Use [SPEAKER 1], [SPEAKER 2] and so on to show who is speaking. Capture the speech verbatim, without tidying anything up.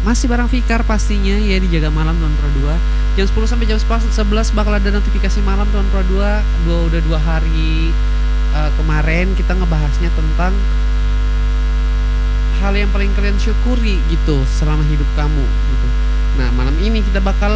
[SPEAKER 1] masih bareng Fikar pastinya ya di Jaga Malam tahun Pro dua. Jam sepuluh sampai jam sebelas bakal ada notifikasi malam tahun Pro dua. Dua udah dua hari uh, kemarin kita ngebahasnya tentang hal yang paling kalian syukuri gitu selama hidup kamu gitu. Nah, malam ini kita bakal